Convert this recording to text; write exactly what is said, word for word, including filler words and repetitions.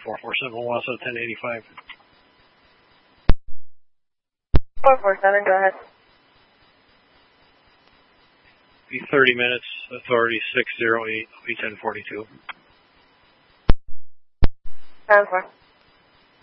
four four seven Wausau ten eighty-five. four four seven, go ahead. Be thirty minutes, authority six zero eight, O E ten forty-two. ten four.